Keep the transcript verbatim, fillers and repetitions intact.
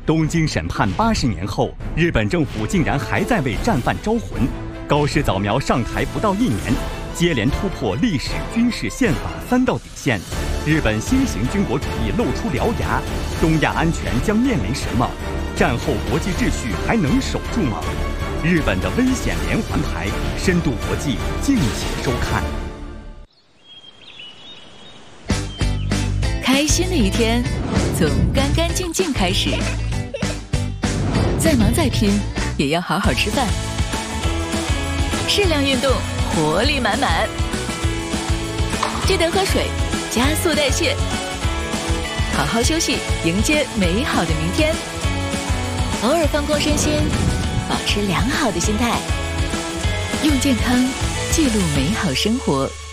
东京审判八十年后，日本政府竟然还在为战犯招魂。高市早苗上台不到一年，接连突破历史、军事、宪法三道底线，日本新型军国主义露出獠牙，东亚安全将面临什么？战后国际秩序还能守住吗？日本的危险连环牌，深度国际，敬请收看。 开心的一天，从干干净净开始。再忙再拼，也要好好吃饭。适量运动，活力满满。记得喝水，加速代谢。好好休息，迎接美好的明天。偶尔放空身心，保持良好的心态，用健康记录美好生活。